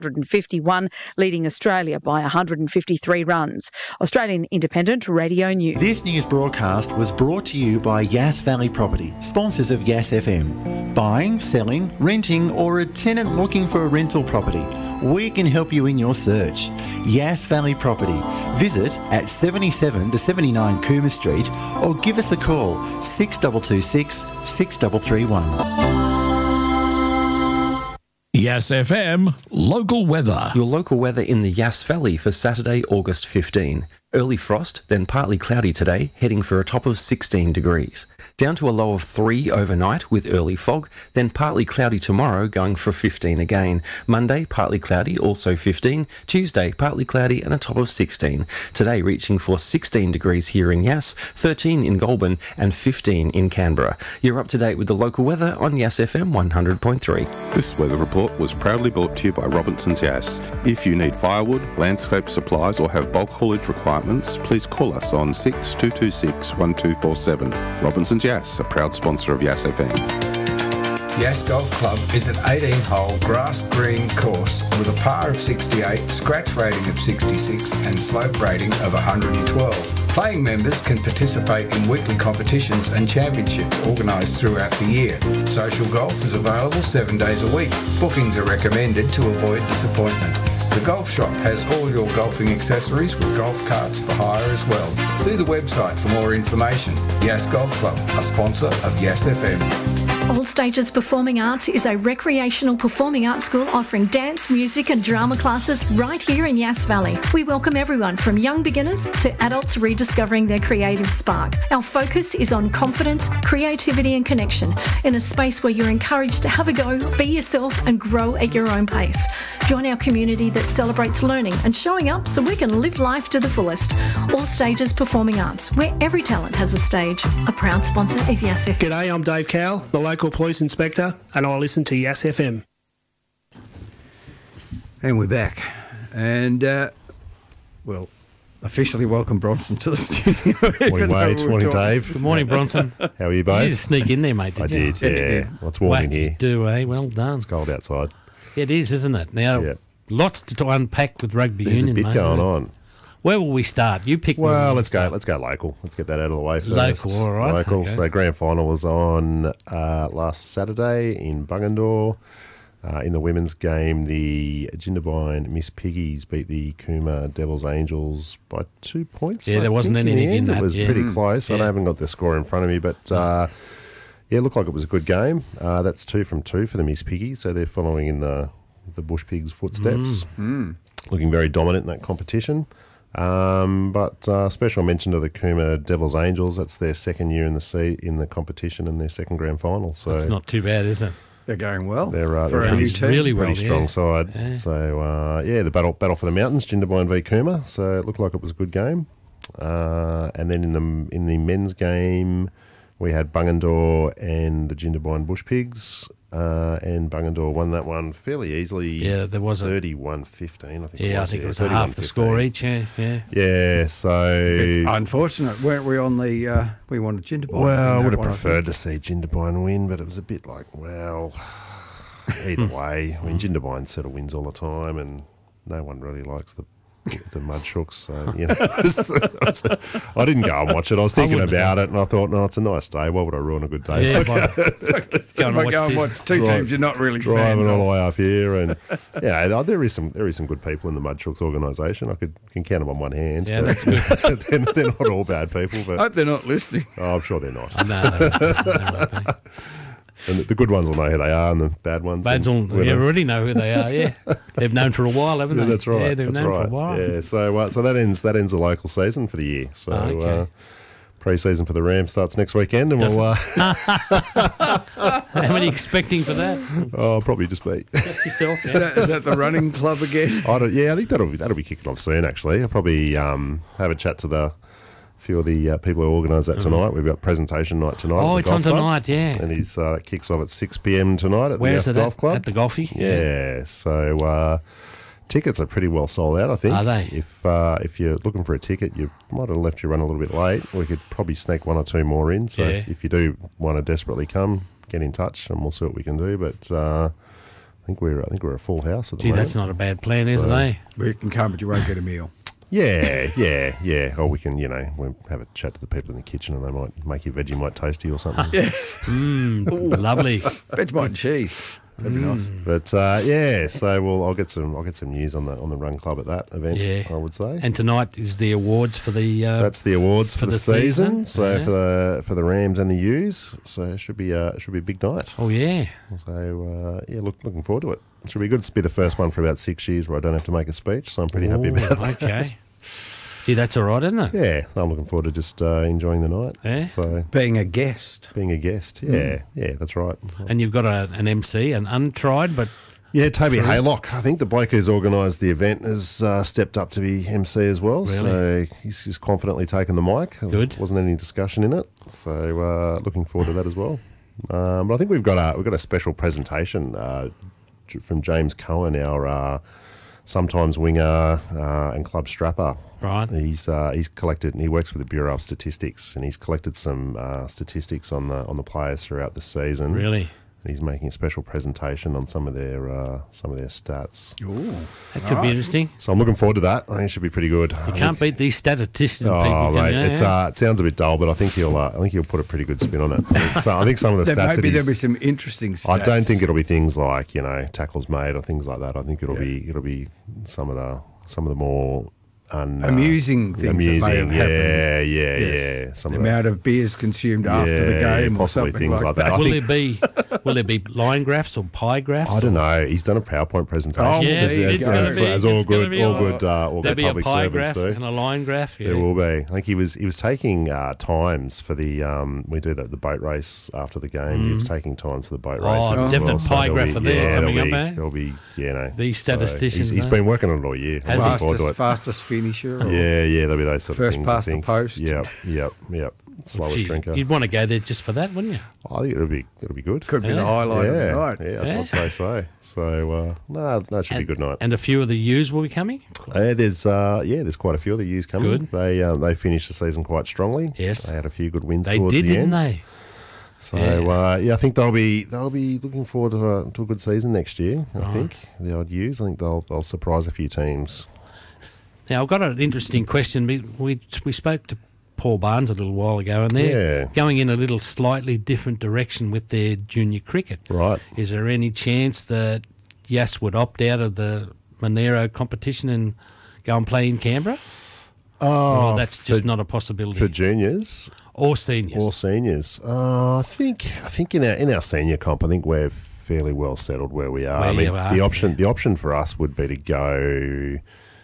151, leading Australia by 153 runs. Australian Independent Radio News. This news broadcast was brought to you by Yass Valley Property, sponsors of Yass FM. Buying, selling, renting, or a tenant looking for a rental property, we can help you in your search. Yass Valley Property. Visit at 77 to 79 Coomer Street or give us a call 6226 6331. Yass FM local weather. Your local weather in the Yass Valley for Saturday, August 15. Early frost, then partly cloudy today, heading for a top of 16 degrees. Down to a low of 3 overnight with early fog, then partly cloudy tomorrow, going for 15 again. Monday, partly cloudy, also 15. Tuesday, partly cloudy and a top of 16. Today, reaching for 16 degrees here in Yass, 13 in Goulburn and 15 in Canberra. You're up to date with the local weather on Yass FM 100.3. This weather report was proudly brought to you by Robinson's Yass. If you need firewood, landscape supplies or have bulk haulage requirements, please call us on 6226 1247. Robinson's Yass, a proud sponsor of Yass FM. Yass Golf Club is an 18-hole grass green course with a par of 68, scratch rating of 66 and slope rating of 112. Playing members can participate in weekly competitions and championships organised throughout the year. Social golf is available 7 days a week. Bookings are recommended to avoid disappointment. The golf shop has all your golfing accessories with golf carts for hire as well. See the website for more information. Yass Golf Club, a sponsor of Yass FM. All Stages Performing Arts is a recreational performing arts school offering dance, music and drama classes right here in Yass Valley. We welcome everyone from young beginners to adults rediscovering their creative spark. Our focus is on confidence, creativity and connection in a space where you're encouraged to have a go, be yourself and grow at your own pace. Join our community that celebrates learning and showing up so we can live life to the fullest. All Stages Performing Arts, where every talent has a stage. A proud sponsor of Yass FM. G'day, I'm Dave Cowell, the local police inspector, and I listen to Yass FM. And we're back. And, officially welcome Bronson to the studio. Morning, Dave. Good morning, Bronson. How are you both? You just sneak in there, mate, did you? I did, yeah. Well, it's warm in here. Do, eh? Well done. It's cold outside. It is, isn't it? Now, lots to unpack with rugby There's union, a bit mate. going on. Where will we start? You pick. Well, let's go local. Let's get that out of the way first. Local, all right. Local. Okay. So grand final was on last Saturday in Bungendore. In the women's game, the Jindabyne Miss Piggies beat the Cooma Devils Angels by 2 points. Yeah, there wasn't anything in that. It was pretty close. I haven't got the score in front of me, but it looked like it was a good game. That's 2 from 2 for the Miss Piggies, so they're following in the Bush Pigs' footsteps. Looking very dominant in that competition. But special mention to the Cooma Devils Angels. That's their second year in the competition and their second grand final. So that's not too bad, is it? They're going well. They're for a new team. Really pretty well, strong side. Yeah. So the battle for the mountains, Jindabyne v Cooma. So it looked like it was a good game. And then in the men's game, we had Bungendore and the Jindabyne Bush Pigs. And Bungendore won that one fairly easily. Yeah, there was 31-15, I think. Yeah, I think it was half the score each. Yeah. So unfortunate, weren't we on the? We wanted Jindabyne. Well, I would have preferred to see Jindabyne win, but it was a bit like, well, either way. I mean, Jindabyne sort of wins all the time, and no one really likes the Mudshooks. So, I didn't go and watch it. I was thinking about it, and I thought, no, it's a nice day. Why would I ruin a good day? Yeah, go and watch two teams you're not really driving fans all of. the way up here, and there is some good people in the Mudshooks organisation. I can count them on one hand. Yeah, that's good. they're not all bad people, but I hope they're not listening. Oh, I'm sure they're not. No. And the good ones will know who they are, and the bad ones. You already know who they are. Yeah, they've known for a while, haven't they? That's right. Yeah, they've known for a while. Yeah, so that ends the local season for the year. So pre-season for the Rams starts next weekend, and we'll. How many expecting for that? Oh, probably just me. Just yourself. Yeah. Is that the running club again? I think that'll be kicking off soon. Actually, I'll probably have a chat to the few of the people who organise that tonight. We've got presentation night tonight. Oh, at the it's on golf tonight, club. yeah. And he's kicks off at 6 p.m. tonight at the Yass Golf Club. At the Golfy? Yeah. So tickets are pretty well sold out, I think. Are they? If you're looking for a ticket, you might have left your run a little bit late. We could probably sneak one or two more in. So if you do want to desperately come, get in touch and we'll see what we can do. But I think we're a full house at the Gee, moment. that's not a bad plan, is it? Eh? Well, you can come, but you won't get a meal. Yeah. Or we can, we'll have a chat to the people in the kitchen, and they might make your Vegemite toasty or something. Yes. Lovely. Vegemite and cheese. That'd be nice. But so I'll get some news on the run club at that event. Yeah. I would say. And tonight is the awards for the. That's the awards for the season. So Yeah. for the Rams and the Utes, so it should be a big night. Oh yeah. So looking forward to it. It should be good to be the first one for about 6 years where I don't have to make a speech. So I'm pretty happy about that. Okay. Gee, that's all right, isn't it? Yeah, I'm looking forward to just enjoying the night. Yeah. So Being a guest. yeah, that's right. And you've got an MC, an untried, but Yeah, Toby True. Haylock, I think the bloke who's organised the event, has stepped up to be MC as well. Really? So he's just confidently taken the mic. Good. There wasn't any discussion in it. So looking forward to that as well. But I think we've got a special presentation from James Cohen, our sometimes winger and club strapper. Right. He's collected, and he works for the Bureau of Statistics, and he's collected some statistics on the players throughout the season. Really? And he's making a special presentation on some of their stats. Ooh. That could be interesting. So I'm looking forward to that. I think it should be pretty good. You can't beat these statistician people. Oh, Can mate, you? it sounds a bit dull, but I think he'll put a pretty good spin on it. I think some of the stats. There'll be some interesting stats. I don't think it'll be things like tackles made or things like that. I think it'll be some of the more amusing things that may have happened. Yeah. The amount of beers consumed after the game, possibly or something things like that. Will there be line graphs or pie graphs? I don't know. He's done a PowerPoint presentation. Oh, yeah, as all good there'll be a public pie servants graph do. and a line graph. Yeah. There will be. I think he was taking times for the we do the boat race after the game. He was taking times for the boat race. Oh, definite pie graph there coming up, eh? There'll be These statisticians. He's been working on it all year. Looking forward to it. Fastest finisher. Yeah, there'll be those sort of things. First past the post. Yep. Slowest drinker. You'd want to go there just for that, wouldn't you? I think it'll be good. Could be the highlight of the night. Yeah, that's what they say. So it should be a good night. And a few of the U's will be coming. There's quite a few of the U's coming. Good. They finished the season quite strongly. Yes, they had a few good wins. They towards did, the didn't end. they? So I think they'll be looking forward to a good season next year. I think the odd U's. I think they'll surprise a few teams. Now I've got an interesting question. We spoke to Paul Barnes a little while ago, and they're going in a little slightly different direction with their junior cricket. Right. Is there any chance that Yass would opt out of the Monero competition and go and play in Canberra? Oh, that's just not a possibility for juniors or seniors. I think in our senior comp, I think we're fairly well settled where we are. The option for us would be to go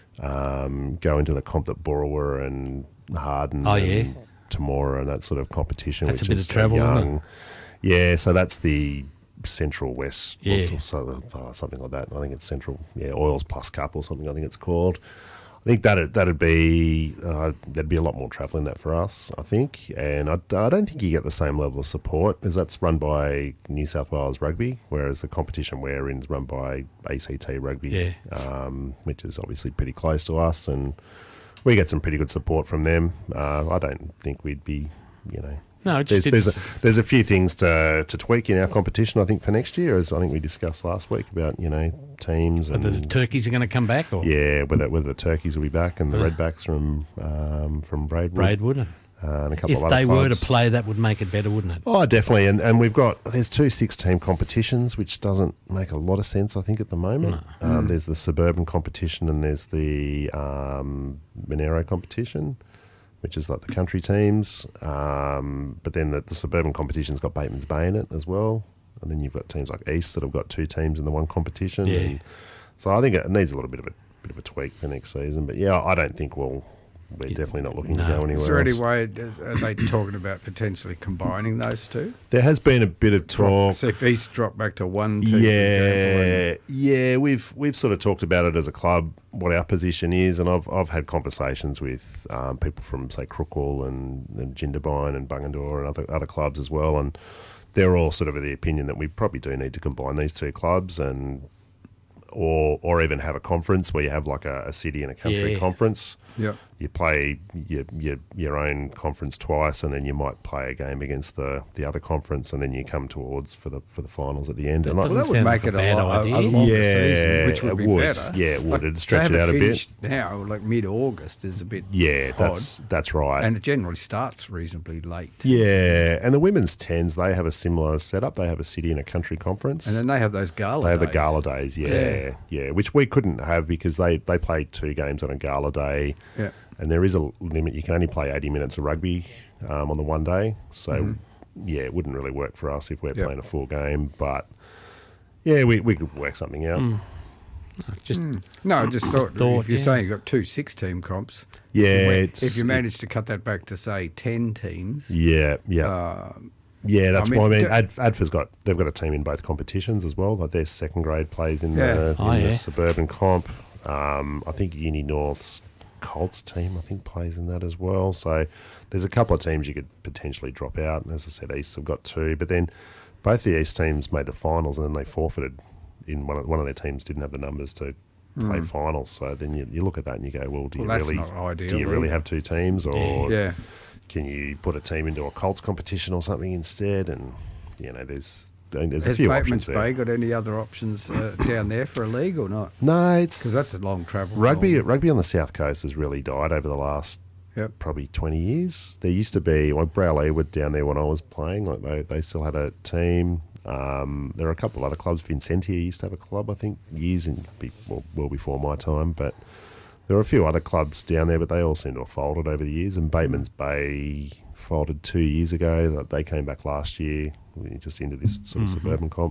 into the comp that Borowa and Harden and Temora and that sort of competition. That's which a bit is of travel, isn't it? Yeah, so that's the Central West, Yeah. something like that. I think it's Central, Oils Plus Cup or something. I think it's called. I think that'd be there'd be a lot more travel in that for us, I think, and I don't think you get the same level of support as that's run by New South Wales Rugby, whereas the competition we're in is run by ACT Rugby, which is obviously pretty close to us, and we get some pretty good support from them. I don't think we'd be, No, there's a few things to tweak in our competition, I think, for next year, as I think we discussed last week about, teams. Whether the Turkeys are going to come back? Or? Yeah, whether the Turkeys will be back and the Redbacks from Braidwood. And a couple if of other they clubs. were to play, that would make it better, wouldn't it? Oh, definitely. And there's 2 6-team competitions, which doesn't make a lot of sense, I think, at the moment. No. There's the suburban competition and there's the Monero competition, which is like the country teams. But then the suburban competition's got Bateman's Bay in it as well. And then you've got teams like East that have got 2 teams in the one competition. Yeah. And so I think it needs a little bit of a tweak for next season. But yeah, I don't think we're definitely not looking to go anywhere else. Is there any way, are they talking about potentially combining those two? There has been a bit of talk. So if East dropped back to one team, for example, we've sort of talked about it as a club, what our position is, and I've had conversations with people from, say, Crookwell and Jindabyne and Bungendore and other clubs as well, and they're all sort of of the opinion that we probably do need to combine these 2 clubs, and or even have a conference where you have like a city and a country conference. Yep. You play your own conference twice, and then you might play a game against the other conference, and then you come towards for the finals at the end. That would make it a longer season, which would be better. Yeah, it would. It'd stretch it out a bit. Now, like mid-August is a bit odd. That's right. And it generally starts reasonably late. Yeah, and the women's 10s, they have a similar setup. They have a city and a country conference. And then they have those gala days. They have the gala days, yeah, which we couldn't have because they played 2 games on a gala day. Yeah. And there is a limit. You can only play 80 minutes of rugby on the one day. So, it wouldn't really work for us if we're playing a full game. But, yeah, we could work something out. I just thought if you're saying you've got 2 6-team comps, if you manage to cut that back to, say, 10 teams. That's why I mean ADFA's they've got a team in both competitions as well. Like their second grade plays in the suburban comp. I think Uni North's Colts team plays in that as well. So there's a couple of teams you could potentially drop out. And as I said, East have got 2, but then both the East teams made the finals and then they forfeited. In one of their teams didn't have the numbers to play finals. So then you look at that and you go, well, do you really have 2 teams, or can you put a team into a Colts competition or something instead? And there's a few options there. Has Batemans Bay got any other options down there for a league or not? No, it's because that's a long travel. Rugby on the South Coast has really died over the last probably 20 years. There used to be Browley were down there when I was playing. Like they still had a team. There are a couple of other clubs. Vincentia used to have a club, I think, years well before my time. But there are a few other clubs down there, but they all seem to have folded over the years. And Batemans Bay folded 2 years ago. They came back last year, just into this sort of suburban comp.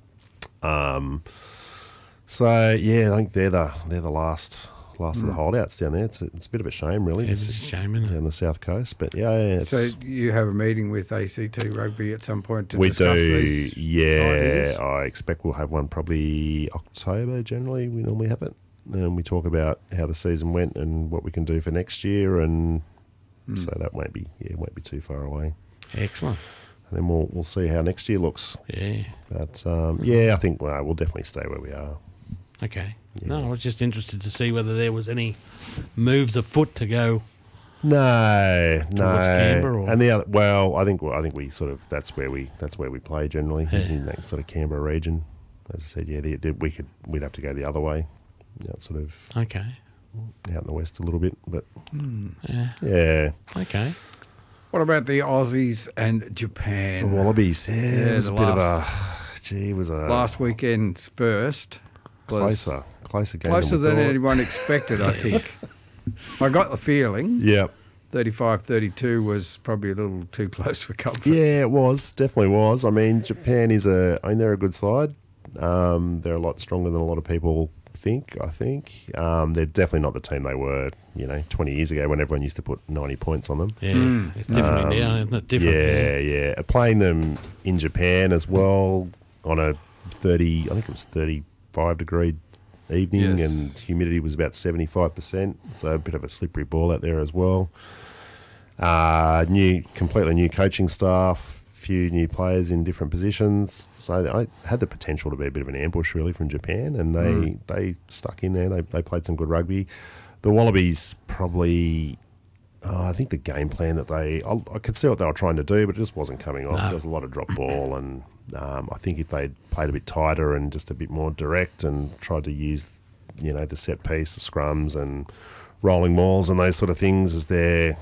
So I think they're the last of the holdouts down there. It's a bit of a shame, really. It's a shame, isn't it? On the South Coast, but so you have a meeting with ACT Rugby at some point to discuss these ideas? I expect we'll have one probably October. Generally, we normally have it, and we talk about how the season went and what we can do for next year, and so that won't be too far away. Excellent. And then we'll see how next year looks. Yeah, but I think we'll definitely stay where we are. Okay. Yeah. No, I was just interested to see whether there was any moves afoot to go. No. Towards Canberra, or? And the other, I think we sort of that's where we play generally. Is in that sort of Canberra region. As I said, we'd have to go the other way. Sort of out in the west a little bit, but okay. What about the Aussies and Japan? The Wallabies, it was a bit of a last weekend's burst. Closer game. Closer than anyone expected, I think. I got the feeling. Yeah. 35-32 was probably a little too close for comfort. Yeah, it was. Definitely was. I mean, Japan they're a good side. They're a lot stronger than a lot of people think, I think. They're definitely not the team they were, 20 years ago when everyone used to put 90 points on them. Yeah, it's different now, isn't it? Yeah. Playing them in Japan as well on a 35-degree evening, and humidity was about 75%, so a bit of a slippery ball out there as well. Completely new coaching staff, few new players in different positions, so I had the potential to be a bit of an ambush really from Japan, and they stuck in there. They played some good rugby. The Wallabies probably, I think the game plan that I could see what they were trying to do, but it just wasn't coming off. There was a lot of drop ball, and I think if they'd played a bit tighter and just a bit more direct and tried to use, the set piece, the scrums and rolling mauls and those sort of things as their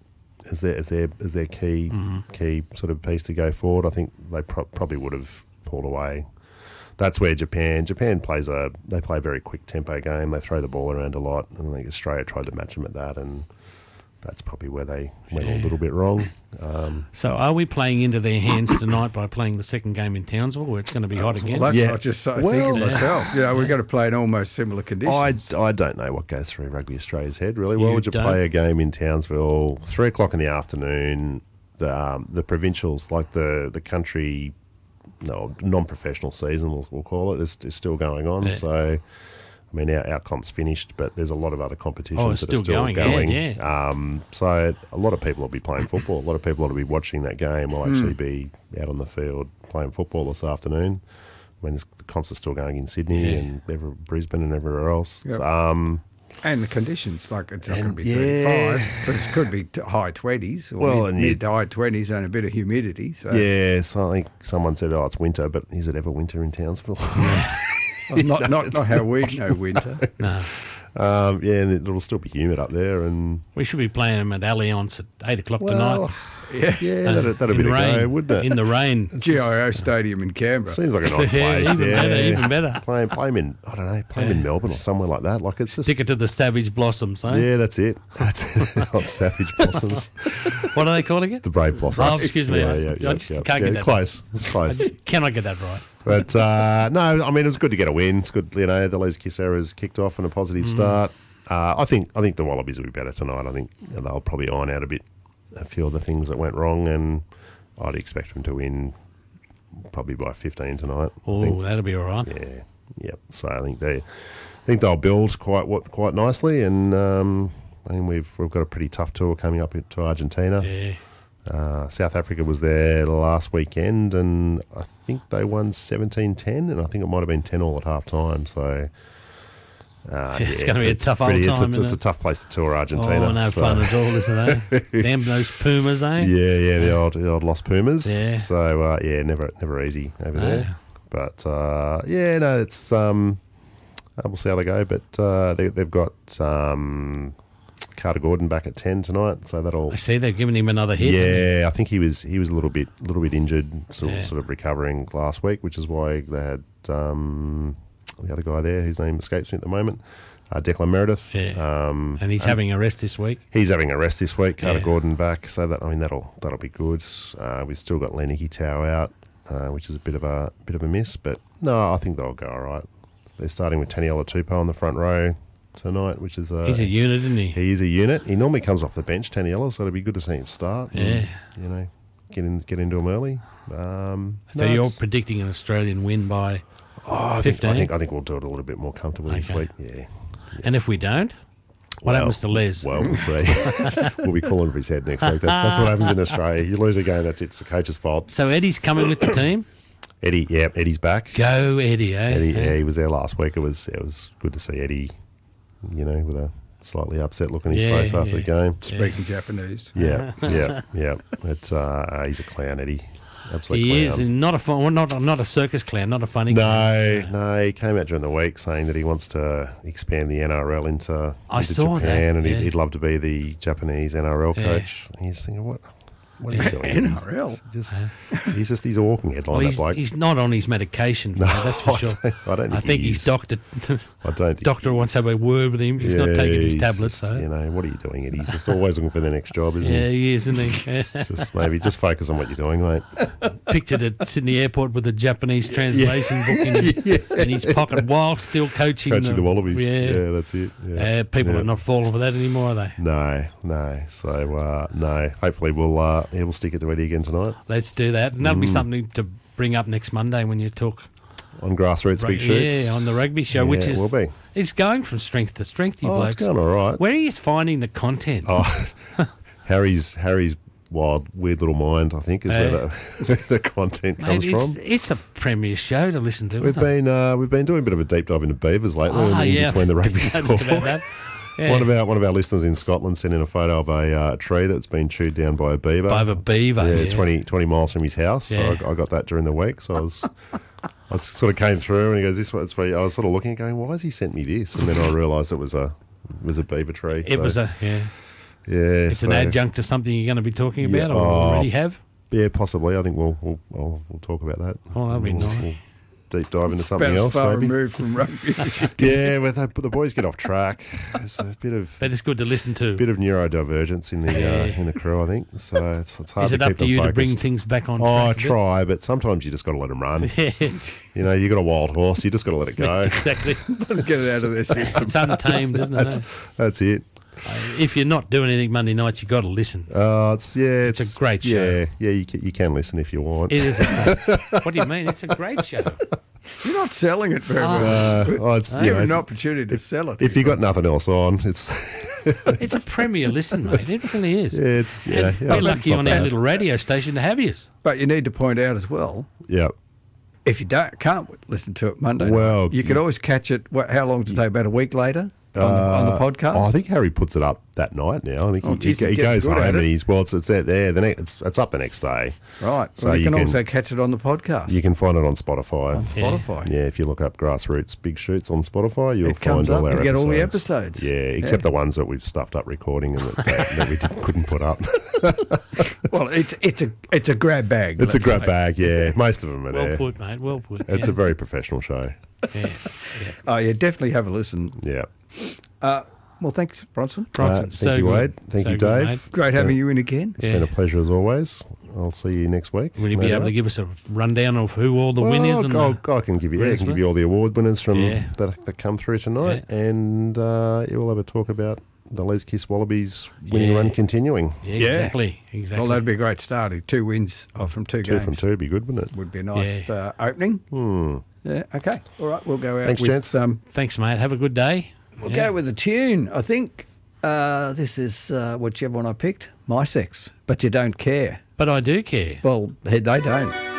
key sort of piece to go forward, I think they probably would have pulled away. That's where Japan play a very quick tempo game. They throw the ball around a lot, and I think Australia tried to match them at that, and that's probably where they went a little bit wrong. So are we playing into their hands tonight by playing the second game in Townsville, where it's going to be hot again? Well, that's what I just thinking myself. We're going to play in almost similar conditions. I don't know what goes through Rugby Australia's head, really. Why would you play a game in Townsville, 3 o'clock in the afternoon? The provincials, like the country, non-professional season, we'll call it, is still going on. Yeah. So, I mean, our comp's finished, but there's a lot of other competitions that are still going. Yeah. So a lot of people will be playing football. A lot of people will be watching that game. Will actually be out on the field playing football this afternoon. I mean, the comps are still going in Sydney and Brisbane and everywhere else. Yep. And the conditions, like it's not going to be 35, but it could be high 20s or mid to high 20s and a bit of humidity. So. Yeah, so I think someone said, it's winter, but is it ever winter in Townsville? Well, not how we know winter. No. And it'll still be humid up there. And we should be playing them at Allianz at 8 o'clock tonight. Yeah, that'd be the go, wouldn't it? In the rain. GIO Stadium in Canberra. Seems like a nice place. Even better. Play them in, I don't know, in Melbourne or somewhere like that. Like it's Stick it to the Savage Blossoms, eh? Yeah, that's it. Not Savage Blossoms. What are they called again? The Brave Blossoms. Oh, excuse me. I just can't get that close. It's close. I just cannot get that right. But no, I mean, it was good to get a win. It's good, the Les Kisera's kicked off on a positive start. I think the Wallabies will be better tonight. I think they'll probably iron out a few of the things that went wrong, and I'd expect them to win probably by 15 tonight. Oh, that'll be all right. Yeah. So I think they'll build quite nicely, and I think we've got a pretty tough tour coming up to Argentina. Yeah. South Africa was there last weekend, and I think they won 17-10, and I think it might have been 10-all at half time. So it's going to be a tough old time. It's a tough place to tour Argentina. Oh, no fun at all, isn't it? Damn those Pumas, eh? Yeah, the old Lost Pumas. Yeah. So never easy over there. But it's we'll see how they go. But they've got Carter Gordon back at 10 tonight, so that'll. I see they're giving him another hit. Yeah, I think he was a little bit injured, sort of recovering last week, which is why they had the other guy there, whose name escapes me at the moment, Declan Meredith. Yeah. And he's having a rest this week. He's having a rest this week. Carter Gordon back, so that'll be good. We've still got Lenny Hitau out, which is a bit of a miss, but no, I think they'll go all right. They're starting with Taniela Tupou on the front row tonight, which is he's a unit, isn't he? He is a unit. He normally comes off the bench, Taniela, so it'd be good to see him start. Yeah, and, get into him early. So you're predicting an Australian win by 15? I think we'll do it a little bit more comfortably this week. Yeah. And if we don't, what happens to Les? Well, we'll see. We'll be calling for his head next week. That's what happens in Australia. You lose a game, that's it. It's the coach's fault. So Eddie's coming with the team. Eddie's back. Go Eddie, eh? Eddie, he was there last week. It was good to see Eddie, with a slightly upset look on his face after the game. Speaking Japanese. Yeah. It's he's a clown, Eddie. Absolute clown. He is not a circus clown, not a funny clown. No, he came out during the week saying that he wants to expand the NRL into saw Japan, that, and he'd love to be the Japanese NRL coach. And he's thinking, what are you doing? NRL? He's a walking headline, that bloke. He's not on his medication, no, that's for sure. I think his doctor. I don't think doctor wants to have a word with him. He's not taking his tablets. Just, what are you doing, Eddie? He's just always looking for the next job, isn't he? Yeah, he is, isn't he? just focus on what you're doing, mate. Pictured at Sydney Airport with a Japanese translation book in his pocket while still coaching the Wallabies. Yeah, that's it. People are not falling for that anymore, are they? No. So no. Hopefully we'll stick it to Eddie again tonight. Let's do that. And that'll be something to bring up next Monday when you talk on Grassroots Big Shoots. Yeah, on the rugby show, which is will be. It's going from strength to strength, you blokes. It's going all right. Where are you finding the content? Harry's wild, weird little mind, I think, is where the content comes from. It's a premier show to listen to. We've been doing a bit of a deep dive into beavers lately between the rugby score. Yeah. One of our listeners in Scotland sent in a photo of a tree that's been chewed down by a beaver. By a beaver, yeah. 20 miles from his house. Yeah. So I got that during the week. So I sort of came through and he goes, "This one's for you." I was sort of looking and going, "Why has he sent me this?" And then I realised it was a beaver tree. Yeah. It's an adjunct to something you're going to be talking about, or already have. Yeah, possibly. I think we'll talk about that. Oh, that'll be nice. We'll deep dive into something else, far maybe. removed from rugby. Yeah, the boys get off track. There's a bit of. But it's good to listen to. A bit of neurodivergence in the crew, I think. So it's hard. Is it to up keep to you them to bring focused. things back on track? I try, but sometimes you just got to let them run. Yeah. You got a wild horse. You just got to let it go. Exactly. Get it out of their system. It's untamed, isn't it? That's it. If you're not doing anything Monday nights, you've got to listen. It's a great show. Yeah, you can listen if you want. It is. What do you mean? It's a great show. You're not selling it very well. Give an opportunity to sell it. If you got nothing else on, it's it's a premier listen, mate. It really is. Yeah, we're lucky on our little radio station to have you. But you need to point out as well. Yeah. If you can't listen to it Monday Well, night, you could always catch it, how long did it take? About a week later on the podcast? I think Harry puts it up that night now. I think he goes home and it's out there. It's up the next day. Right. So you can also catch it on the podcast. You can find it on Spotify. Spotify. Yeah, if you look up Grassroots Big Shoots on Spotify, you'll find all our episodes. You get all the episodes. Yeah, except the ones that we've stuffed up recording and that we couldn't put up. Well, it's a grab bag. It's a grab bag, yeah. Most of them are there. Well put, mate. Well put. It's a very professional show. Yeah. Oh, yeah, definitely have a listen. Yeah. Well, thanks, Bronson. Thank you, Wade. Thank you, Dave. Good, great having you in again. It's been a pleasure as always. I'll see you next week. Will you be able to give us a rundown of who all the winners? I can give you all the award winners from that come through tonight, and you'll have a talk about the Les Kiss Wallabies winning run continuing. Yeah, exactly. Well, that'd be a great start. 2 wins from 2 games. 2 from 2 would be good, wouldn't it? Would be a nice opening. Yeah. Okay. All right. We'll go out. Thanks, with, gents. Thanks, mate. Have a good day. We'll go with a tune. I think this is whichever one I picked. My Sex, but you don't care. But I do care. Well, they don't.